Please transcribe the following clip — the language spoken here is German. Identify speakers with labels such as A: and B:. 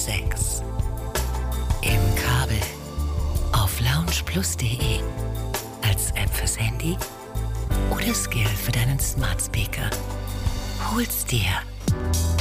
A: Sex. Im Kabel. Auf loungeplus.de. Als App fürs Handy oder Skill für deinen Smart Speaker. Hol's dir.